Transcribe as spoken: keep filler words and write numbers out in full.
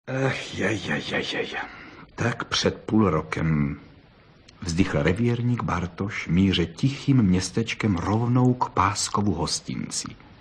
Ech, je, je, je, je, je. Tak před půl rokem vzdychl revírník Bartoš míře tichým městečkem rovnou k Páskovu hostinci.